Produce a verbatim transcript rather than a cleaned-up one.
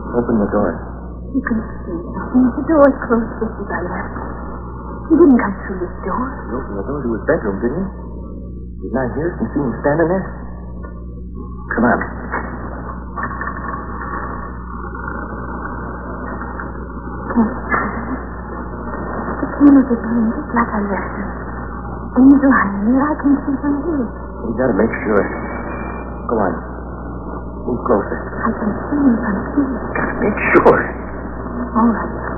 Open the door. You can see nothing. The door's closed just as I left. He didn't come through this door. He opened the door to his bedroom, didn't he? Didn't I hear it and see him standing there? Come on. The candles are burning just like I left them. And he's lying there. I can see from here. We gotta make sure. Go on. Move closer. I can see him from here. Gotta make sure. All right.